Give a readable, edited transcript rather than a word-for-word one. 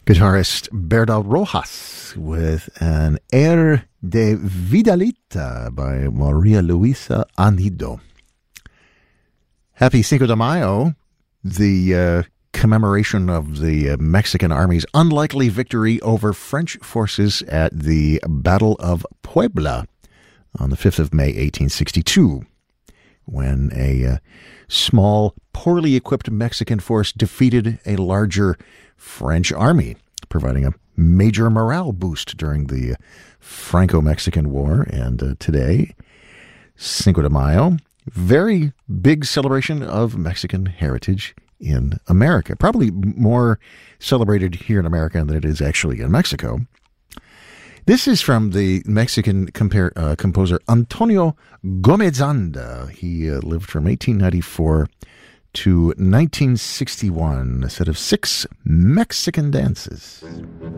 Guitarist Berdal Rojas with an Air de Vidalita by Maria Luisa Anido. Happy Cinco de Mayo, the commemoration of the Mexican Army's unlikely victory over French forces at the Battle of Puebla on the 5th of May, 1862, when a small, poorly equipped Mexican force defeated a larger French army, providing a major morale boost during the Franco-Mexican War. And today, Cinco de Mayo, very big celebration of Mexican heritage in America. Probably more celebrated here in America than it is actually in Mexico. This is from the Mexican composer Antonio Gomezanda. He lived from 1894 to 1961, a set of 6 Mexican dances.